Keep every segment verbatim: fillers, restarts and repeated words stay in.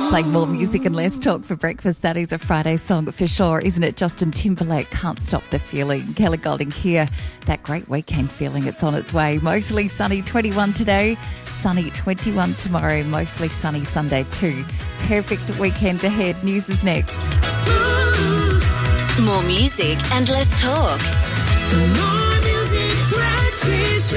Playing more music and less talk for breakfast. That is a Friday song for sure, isn't it? Justin Timberlake, Can't Stop the Feeling. Kelly Golding here. That great weekend feeling, it's on its way. Mostly sunny, twenty-one today. Sunny, twenty-one tomorrow. Mostly sunny Sunday too. Perfect weekend ahead. News is next. More music and less talk. More music, breakfast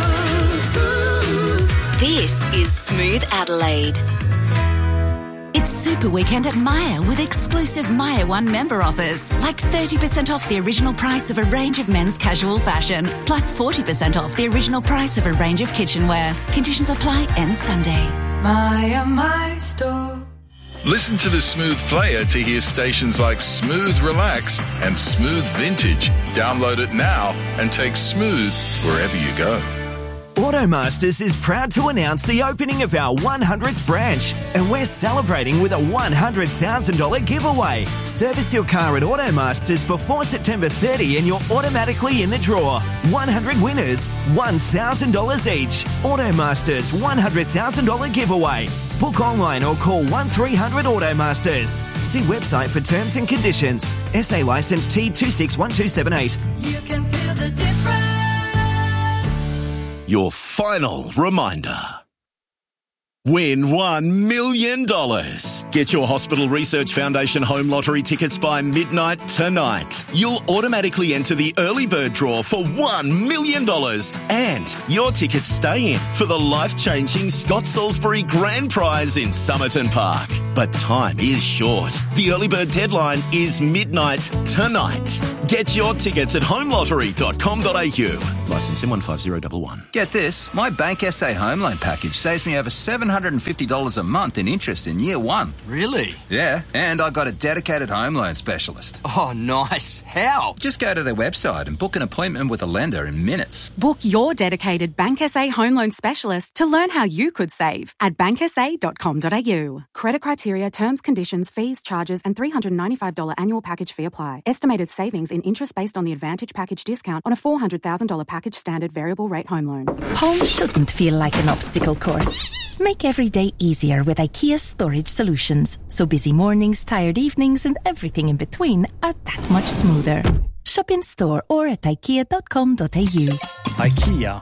show. This is Smooth Adelaide. It's Super Weekend at Myer with exclusive Myer One member offers, like thirty percent off the original price of a range of men's casual fashion, plus forty percent off the original price of a range of kitchenware. Conditions apply end Sunday. Myer, my store. Listen to the Smooth player to hear stations like Smooth Relax and Smooth Vintage. Download it now and take Smooth wherever you go. Automasters is proud to announce the opening of our one hundredth branch, and we're celebrating with a one hundred thousand dollars giveaway. Service your car at Automasters before September thirtieth and you're automatically in the draw. one hundred winners, one thousand dollars each. Automasters one hundred thousand dollars giveaway. Book online or call one three hundred Automasters. See website for terms and conditions. S A licence T two six one two seven eight. You can feel the difference. Your final reminder. Win one million dollars. Get your Hospital Research Foundation Home Lottery tickets by midnight tonight. You'll automatically enter the early bird draw for one million dollars. And your tickets stay in for the life-changing Scott Salisbury Grand Prize in Somerton Park. But time is short. The early bird deadline is midnight tonight. Get your tickets at home lottery dot com dot a u. Licence M one five zero one one. Get this, my Bank S A home loan package saves me over seven hundred fifty dollars a month in interest in year one. Really? Yeah, and I got a dedicated home loan specialist. Oh, nice. How? Just go to their website and book an appointment with a lender in minutes. Book your dedicated Bank S A home loan specialist to learn how you could save at bank s a dot com dot a u. Credit criteria, terms, conditions, fees, charges and three hundred ninety-five dollars annual package fee apply. Estimated savings in interest based on the Advantage package discount on a four hundred thousand dollars package standard variable rate home loan. Home shouldn't feel like an obstacle course. Make every day easier with IKEA Storage Solutions, so busy mornings, tired evenings and everything in between are that much smoother. Shop in store or at ikea dot com dot a u. IKEA.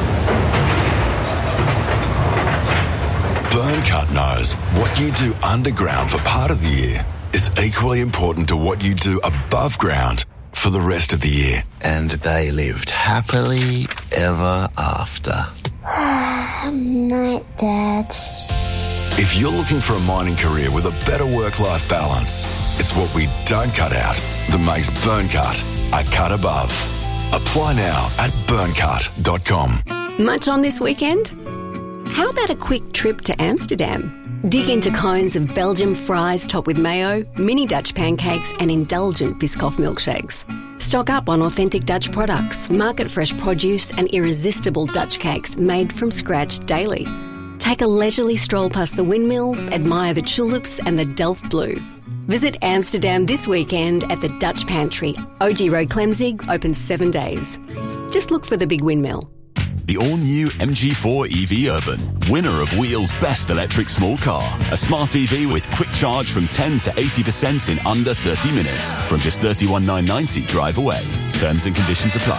Burncut knows what you do underground for part of the year is equally important to what you do above ground for the rest of the year. And they lived happily ever after. Night, Dad. If you're looking for a mining career with a better work-life balance, it's what we don't cut out that makes Burncut a cut above. Apply now at burncut dot com. Much on this weekend? How about a quick trip to Amsterdam? Dig into cones of Belgian fries topped with mayo, mini Dutch pancakes and indulgent Biscoff milkshakes. Stock up on authentic Dutch products, market fresh produce and irresistible Dutch cakes made from scratch daily. Take a leisurely stroll past the windmill, admire the tulips and the Delft Blue. Visit Amsterdam this weekend at the Dutch Pantry. O G Road Clemzig, open seven days. Just look for the big windmill. The all-new M G four E V Urban, winner of Wheel's Best Electric Small Car. A smart E V with quick charge from ten to eighty percent in under thirty minutes. From just thirty-one thousand nine hundred ninety drive away. Terms and conditions apply.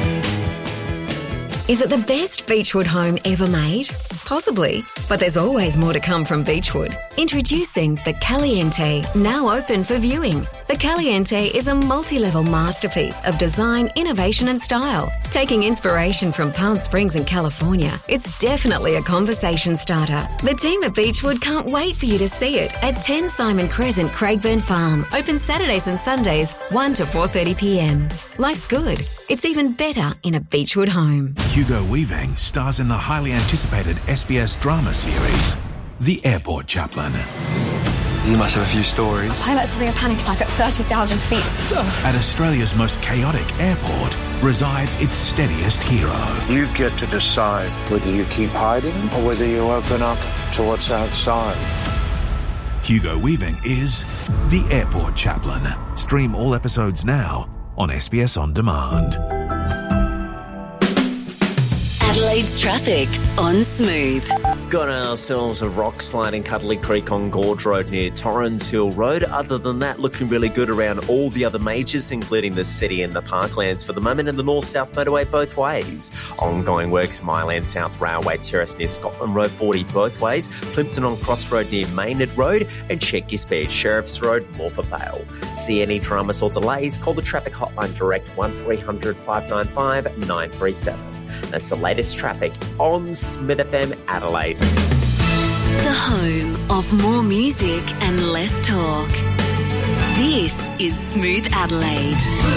Is it the best Beechwood home ever made? Possibly, but there's always more to come from Beechwood. Introducing the Caliente, now open for viewing. The Caliente is a multi-level masterpiece of design, innovation and style. Taking inspiration from Palm Springs in California, it's definitely a conversation starter. The team at Beechwood can't wait for you to see it at ten Simon Crescent, Craigburn Farm. Open Saturdays and Sundays, one to four thirty p m. Life's good. It's even better in a Beechwood home. Hugo Weaving stars in the highly anticipated S B S drama series, The Airport Chaplain. You must have a few stories. A pilot's having a panic attack at thirty thousand feet. At Australia's most chaotic airport resides its steadiest hero. You get to decide whether you keep hiding or whether you open up to what's outside. Hugo Weaving is The Airport Chaplain. Stream all episodes now on S B S On Demand. Adelaide's traffic on Smooth. got ourselves a rock slide in Cuddly Creek on Gorge Road near Torrens Hill Road. Other than that, looking really good around all the other majors, including the city and the parklands for the moment, and the north-south motorway both ways. Ongoing works, Myland South Railway Terrace near Scotland Road forty both ways, Plimpton on Cross Road near Maynard Road, and check your speed, Sheriff's Road, Morpeth Vale. See any dramas or delays, call the traffic hotline direct one three hundred, five nine five, nine three seven. That's the latest traffic on Smith F M Adelaide. The home of more music and less talk. This is Smooth Adelaide.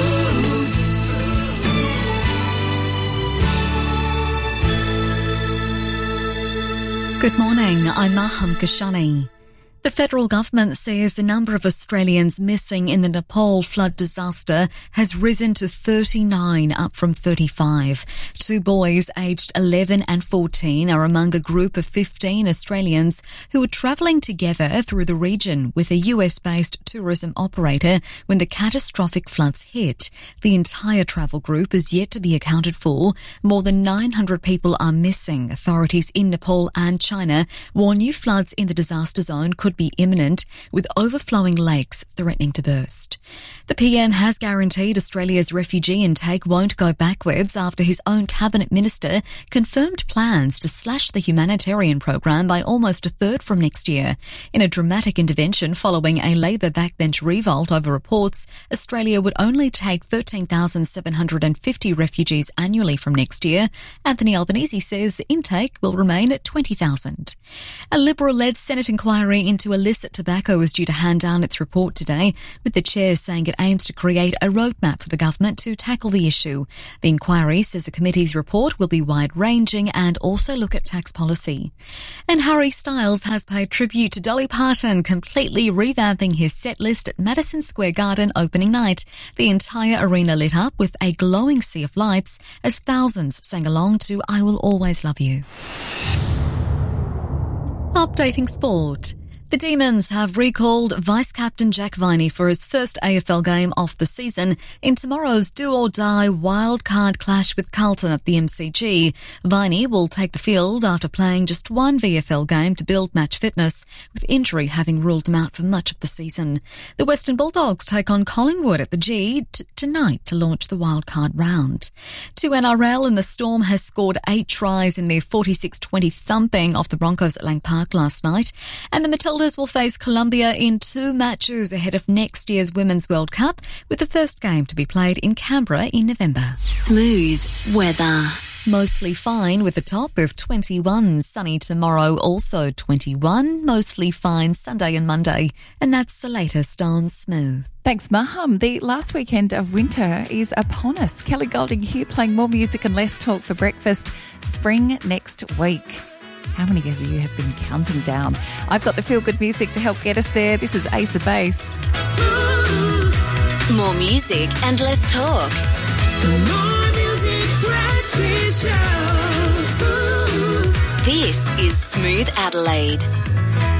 Good morning, I'm Maham Kashani. The federal government says the number of Australians missing in the Nepal flood disaster has risen to thirty-nine, up from thirty-five. Two boys aged eleven and fourteen are among a group of fifteen Australians who were travelling together through the region with a U S-based tourism operator when the catastrophic floods hit. The entire travel group is yet to be accounted for. More than nine hundred people are missing. Authorities in Nepal and China warn new floods in the disaster zone could be imminent, with overflowing lakes threatening to burst. The P M has guaranteed Australia's refugee intake won't go backwards after his own cabinet minister confirmed plans to slash the humanitarian program by almost a third from next year. In a dramatic intervention following a Labor backbench revolt over reports Australia would only take thirteen thousand seven hundred fifty refugees annually from next year, Anthony Albanese says the intake will remain at twenty thousand. A Liberal-led Senate inquiry into illicit tobacco is due to hand down its report today, with the chair saying it aims to create a roadmap for the government to tackle the issue. The inquiry says the committee's report will be wide-ranging and also look at tax policy. And Harry Styles has paid tribute to Dolly Parton, completely revamping his set list at Madison Square Garden opening night. The entire arena lit up with a glowing sea of lights as thousands sang along to I Will Always Love You. Updating sport. The Demons have recalled Vice-Captain Jack Viney for his first A F L game of the season in tomorrow's do-or-die wild-card clash with Carlton at the M C G. Viney will take the field after playing just one V F L game to build match fitness, with injury having ruled him out for much of the season. The Western Bulldogs take on Collingwood at the G t- tonight to launch the wild-card round. To N R L, and the Storm has scored eight tries in their forty-six twenty thumping of the Broncos at Lang Park last night, and the Matildas will face Colombia in two matches ahead of next year's Women's World Cup, with the first game to be played in Canberra in November. Smooth weather. Mostly fine with a top of twenty-one. Sunny tomorrow, also twenty-one. Mostly fine Sunday and Monday. And that's the latest on Smooth. Thanks, Maham. The last weekend of winter is upon us. Kelly Golding here, playing more music and less talk for breakfast. Spring next week. How many of you have been counting down? I've got the feel-good music to help get us there. This is Ace of Base. More music and less talk. More music, breakfast show. This is Smooth Adelaide.